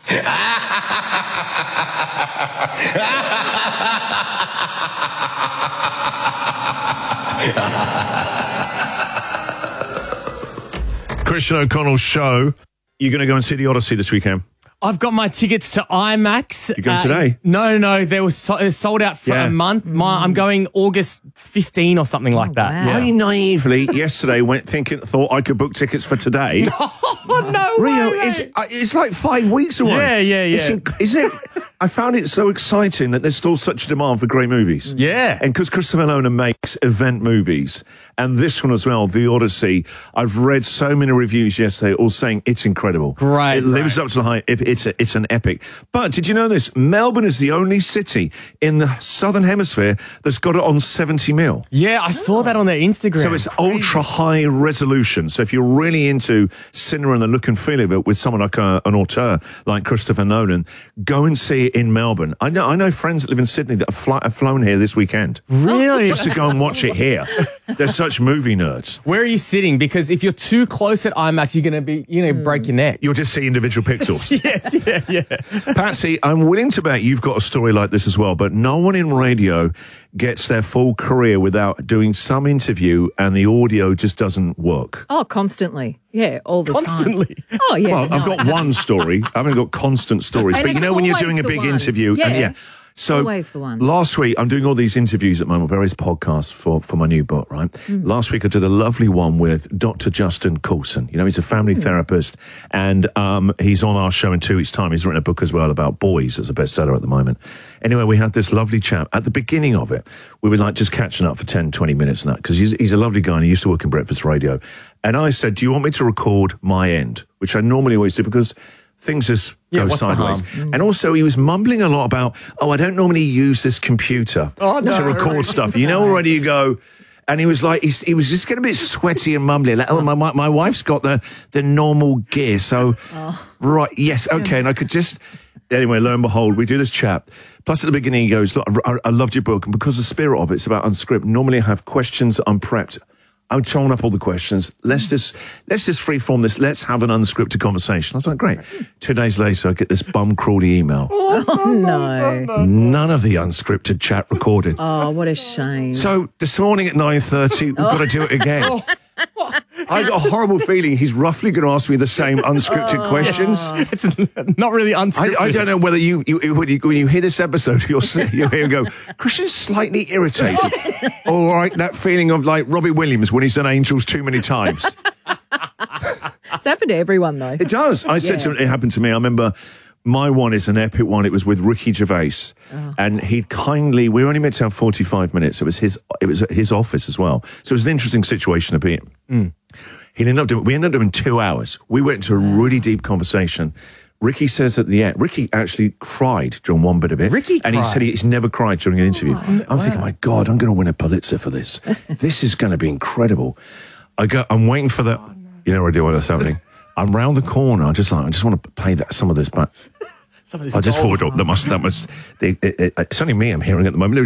Christian O'Connell's show. You're going to go and see the Odyssey this weekend? I've got my tickets to IMAX. You going today? No. They were sold out for a month. I'm going August 15 or something like that. Wow. I naively yesterday thought I could book tickets for today. Oh, no Rio, way. it's like 5 weeks away. Yeah. Is it? I found it so exciting that there's still such demand for great movies. Yeah. And because Christopher Nolan makes event movies, and this one as well, The Odyssey, I've read so many reviews yesterday all saying it's incredible. Great. It lives up to the hype. It's an epic. But did you know this? Melbourne is the only city in the Southern Hemisphere that's got it on 70 mil. Yeah, I saw that on their Instagram. So it's ultra high resolution. So if you're really into cinema and the look and feel of it with someone like an auteur like Christopher Nolan, go and see it in Melbourne. I know friends that live in Sydney that have flown here this weekend. Really? Just to go and watch it here. They're such movie nerds. Where are you sitting? Because if you're too close at IMAX, you're going to be, break your neck. You'll just see individual pixels. Yes, yeah. Patsy, I'm willing to bet you've got a story like this as well, but no one in radio gets their full career without doing some interview and the audio just doesn't work. Oh, constantly. Yeah, all the Constantly. time. Oh, yeah. Well, I've got one story. I haven't got constant stories. And but you know when you're always doing a the big one. interview. Yeah. So Always the one. Last week, I'm doing all these interviews at the moment, various podcasts for my new book, right? Last week, I did a lovely one with Dr. Justin Coulson. You know, he's a family therapist, and he's on our show in 2 weeks' time. He's written a book as well about boys. It's a bestseller at the moment. Anyway, we had this lovely chat. At the beginning of it, we were like just catching up for 10, 20 minutes and that, because he's a lovely guy and he used to work in breakfast radio. And I said, do you want me to record my end? Which I normally always do because things just go sideways. And also he was mumbling a lot about, I don't normally use this computer to record stuff. You know, already you go... And he was like, he was just getting a bit sweaty and mumbly. Like, my wife's got the normal gear. So, right, yes, okay. And I could just... Anyway, lo and behold, we do this chat. Plus, at the beginning, he goes, look, I loved your book. And because the spirit of it's about unscripted, normally I have questions I'm prepped. I'm throwing up all the questions. Let's just freeform this. Let's have an unscripted conversation. I was like, great. 2 days later, I get this bum crawly email. Oh, no. None of the unscripted chat recorded. Oh, what a shame. So this morning at 9:30, we've got to do it again. I got a horrible feeling he's roughly going to ask me the same unscripted questions. It's not really unscripted. I don't know whether when you hear this episode, you'll hear him go, Christian's slightly irritated. All right, that feeling of like Robbie Williams when he's done Angels too many times. It's happened to everyone, though. It does. I said something, it happened to me. I remember my one is an epic one. It was with Ricky Gervais. And he'd kindly, we were only meant to have 45 minutes. It was at his office as well. So it was an interesting situation to be in. We ended up doing 2 hours. We went into a really deep conversation. Ricky says at the end, Ricky actually cried during one bit of it. And he said he's never cried during an interview. I'm thinking, my God, I'm going to win a Pulitzer for this. This is going to be incredible. I'm waiting for the, you know, already what's happening. I'm round the corner. I just want to play some of this back. I just thought that must. It's only me I'm hearing at the moment.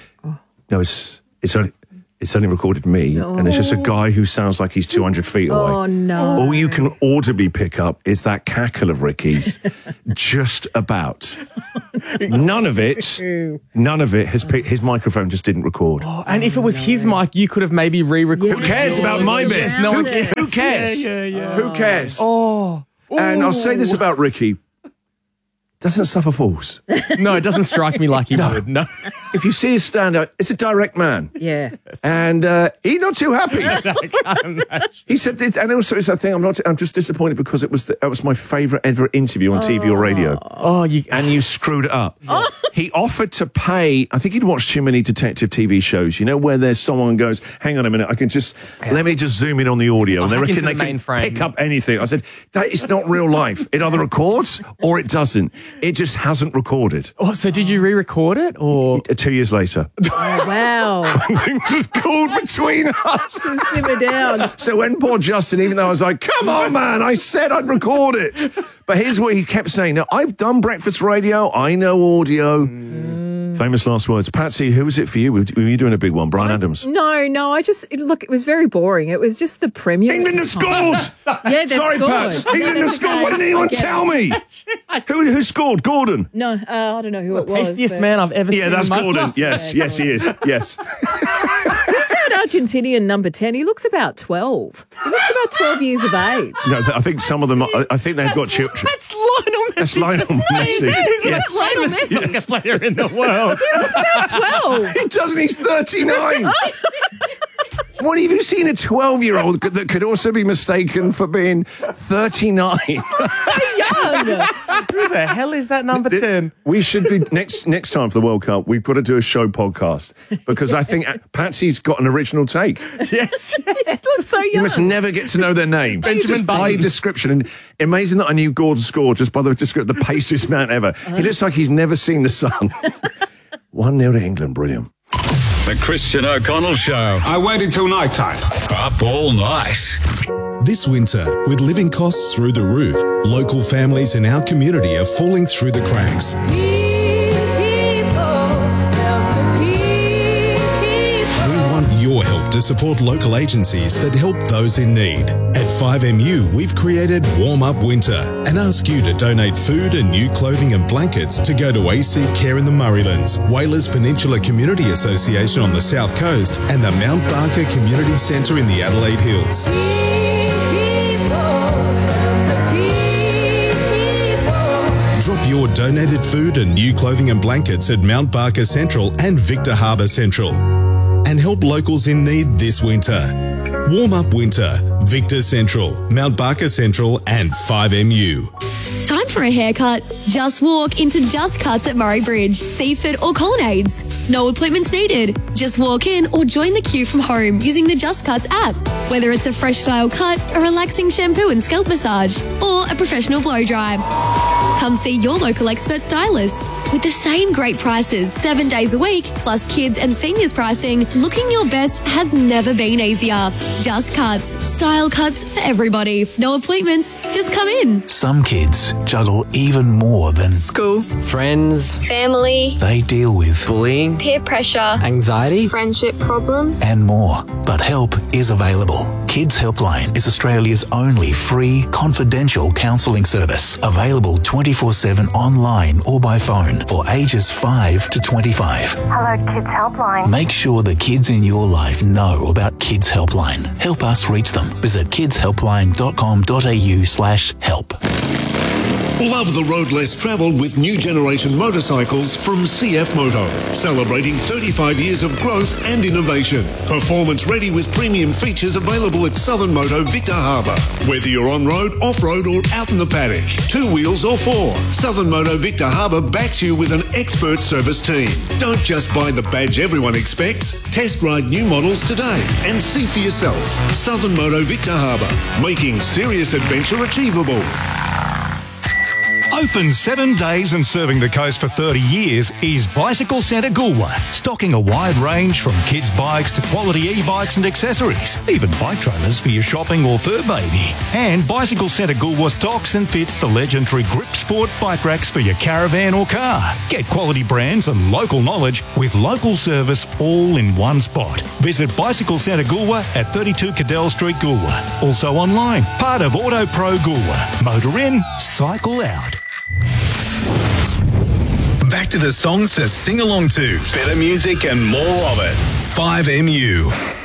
It's only recorded me, and it's just a guy who sounds like he's 200 feet away. Oh, no. All you can audibly pick up is that cackle of Ricky's. Just about. None of it his microphone just didn't record. Oh, and if it was his mic, you could have maybe re-recorded. Who cares about my bit? No one cares. Who cares? Yeah. Who cares? Oh. And I'll say this about Ricky. Doesn't suffer fools. No, it doesn't strike me like he would. No. If you see his stand-up, it's a direct man. Yeah. And he's not too happy. He said, and also it's that thing, I'm just disappointed because that was my favourite ever interview on TV or radio. And you screwed it up. He offered to pay, I think he'd watched too many detective TV shows, you know, where there's someone goes, hang on a minute, let me just zoom in on the audio. And they reckon they can pick up anything. I said, that is not real life. It either records or it doesn't. It just hasn't recorded. Oh, so did you re-record it, or 2 years later? Oh, wow. Things just cooled between us. Just simmer down. So when poor Justin, even though I was like, come on, man, I said I'd record it. But here's what he kept saying. Now, I've done breakfast radio. I know audio. Famous last words. Patsy, who was it for you? Were you doing a big one? Bryan Adams? No, it was very boring. It was just the Premier. England have scored! Yeah, they've Sorry, scored. Pats. England have scored. Why didn't anyone tell me? Who scored? Gordon. No, I don't know who it was. Tastiest but- man I've ever seen. Yeah, that's in my Gordon. life. Yes, yes, he is. Yes. Who's that Argentinian number 10? He looks about 12. He looks about 12 years of age. No, I think some of them. I think they've got children. That's Lionel Messi. That's Lionel Messi. He's Yes. the Lionel greatest Messi. soccer player in the world. He looks about 12. He doesn't. He's 39. What have you seen a 12-year-old that could also be mistaken for being 39? So young. Who the hell is that number 10? We should be next time for the World Cup. We've got to do a show podcast because I think Patsy's got an original take. Yes. He looks so You young. must never get to know their names. Benjamin Just by Button. description. And amazing that I knew Gordon scored just by the description. The pastiest man ever. He looks like he's never seen the sun. 1-0 to England. Brilliant. The Christian O'Connell Show. I waited till night time. Up all night. This winter, with living costs through the roof, local families in our community are falling through the cracks. We want your help to support local agencies that help those in need. At 5MU, we've created Warm Up Winter and ask you to donate food and new clothing and blankets to go to AC Care in the Murraylands, Whalers Peninsula Community Association on the South Coast, and the Mount Barker Community Centre in the Adelaide Hills. Drop your donated food and new clothing and blankets at Mount Barker Central and Victor Harbour Central. And help locals in need this winter. Warm Up Winter, Victor Central, Mount Barker Central and 5MU. Time for a haircut? Just walk into Just Cuts at Murray Bridge, Seaford or Colonnades. No appointments needed. Just walk in or join the queue from home using the Just Cuts app. Whether it's a fresh style cut, a relaxing shampoo and scalp massage, or a professional blow dry. Come see your local expert stylists. With the same great prices 7 days a week, plus kids and seniors pricing, looking your best has never been easier. Just Cuts. Style cuts for everybody. No appointments. Just come in. Some kids juggle even more than School, friends, family, they deal with bullying, peer pressure, anxiety. friendship problems. and more. But help is available. Kids Helpline is Australia's only free, confidential counselling service, available 24/7 online or by phone for ages 5 to 25. Hello, Kids Helpline. Make sure the kids in your life know about Kids Helpline. Help us reach them. Visit kidshelpline.com.au/help. Love the road less travelled with new generation motorcycles from CF Moto. Celebrating 35 years of growth and innovation. Performance ready with premium features available at Southern Moto Victor Harbour. Whether you're on-road, off-road or out in the paddock, 2 wheels or 4, Southern Moto Victor Harbour backs you with an expert service team. Don't just buy the badge everyone expects. Test ride new models today and see for yourself. Southern Moto Victor Harbour, making serious adventure achievable. Open 7 days and serving the coast for 30 years is Bicycle Centre Goolwa, stocking a wide range from kids' bikes to quality e-bikes and accessories, even bike trailers for your shopping or fur baby. And Bicycle Centre Goolwa stocks and fits the legendary Grip Sport bike racks for your caravan or car. Get quality brands and local knowledge with local service all in one spot. Visit Bicycle Centre Goolwa at 32 Cadell Street, Goolwa. Also online, part of Auto Pro Goolwa. Motor in, cycle out. Back to the songs to sing along to. Better music and more of it. 5MU.